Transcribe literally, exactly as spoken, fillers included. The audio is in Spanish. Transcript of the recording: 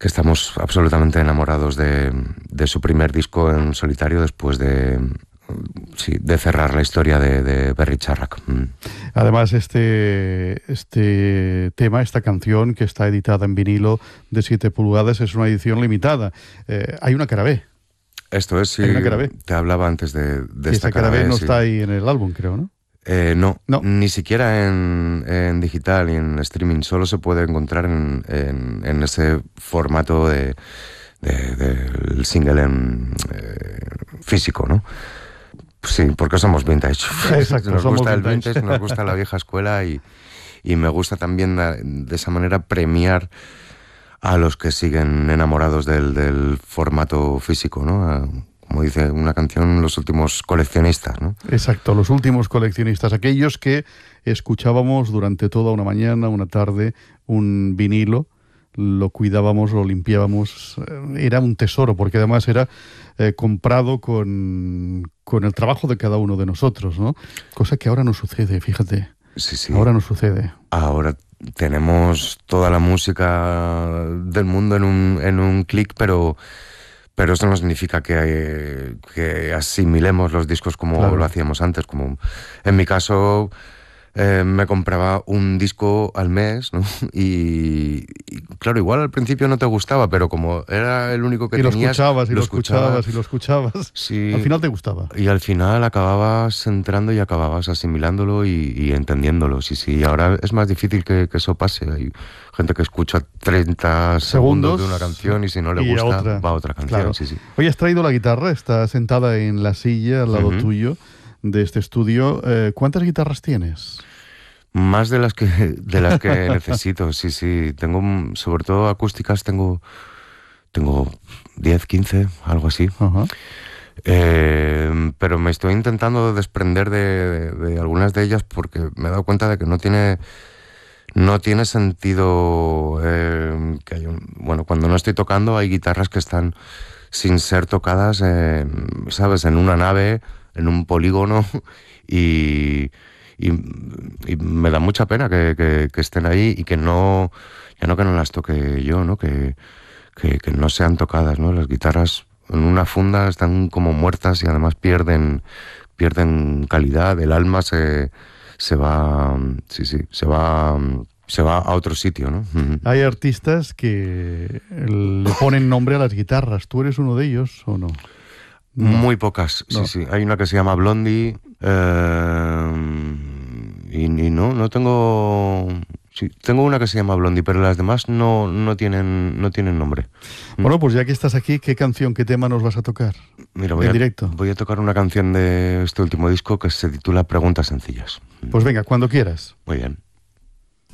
que estamos absolutamente enamorados de, de su primer disco en solitario después de, sí, de cerrar la historia de, de Berri Txarrak. Mm. Además, este, este tema, esta canción que está editada en vinilo de siete pulgadas, es una edición limitada. Eh, hay una cara B. Esto es, sí, hay una cara B. Te hablaba antes de, de y esta esta cara B. B, no sí. está ahí en el álbum, creo, ¿no? Eh, no, no, ni siquiera en, en digital y en streaming, solo se puede encontrar en, en, en ese formato de, de, del single en eh, físico, ¿no? Sí, porque somos vintage. Exacto, nos somos gusta vintage. el vintage, nos gusta la vieja escuela y, y me gusta también de esa manera premiar a los que siguen enamorados del, del formato físico, ¿no? A, como dice una canción, los últimos coleccionistas, ¿no? Exacto, los últimos coleccionistas, aquellos que escuchábamos durante toda una mañana, una tarde, un vinilo, lo cuidábamos, lo limpiábamos, era un tesoro, porque además era eh, comprado con, con el trabajo de cada uno de nosotros, ¿no? Cosa que ahora no sucede, fíjate. Sí, sí. Ahora no sucede. Ahora tenemos toda la música del mundo en un, en un clic, pero... Pero eso no significa que, que asimilemos los discos como claro. lo hacíamos antes. Como en mi caso, eh, me compraba un disco al mes, ¿no? Y, y claro, igual al principio no te gustaba, pero como era el único que y tenías... Y lo escuchabas, y lo lo escuchaba, escuchabas, y lo escuchabas. Sí, al final te gustaba. Y al final acababas entrando y acababas asimilándolo y, y entendiéndolo. Sí, sí, ahora es más difícil que, que eso pase. Hay gente que escucha treinta segundos, segundos de una canción y si no le y gusta, otra. va a otra canción. Claro. Sí, sí. Hoy has traído la guitarra, está sentada en la silla al lado uh-huh. tuyo de este estudio. Eh, ¿Cuántas guitarras tienes? Más de las que de las que necesito, sí, sí. Tengo, sobre todo acústicas, tengo tengo diez, quince, algo así. Uh-huh. Eh, pero me estoy intentando desprender de, de, de algunas de ellas porque me he dado cuenta de que no tiene no tiene sentido eh, que hay un, bueno, cuando no estoy tocando hay guitarras que están sin ser tocadas, en, ¿sabes? En una nave, en un polígono y Y, y me da mucha pena que, que, que estén ahí y que no, ya no que no las toque yo, ¿no? Que, que, que no sean tocadas, ¿no? Las guitarras en una funda están como muertas y además pierden, pierden calidad, el alma se, se va, sí, sí, se va, se va a otro sitio, ¿no? Hay artistas que le ponen nombre a las guitarras. ¿Tú eres uno de ellos o no? No. Muy pocas, sí, no. sí. Hay una que se llama Blondie eh, y, y no, no tengo... Sí, tengo una que se llama Blondie, pero las demás no, no, tienen, no tienen nombre. Bueno, pues ya que estás aquí, ¿qué canción, qué tema nos vas a tocar? Mira, voy en a, directo. Voy a tocar una canción de este último disco que se titula Preguntas Sencillas. Pues venga, cuando quieras. Muy bien.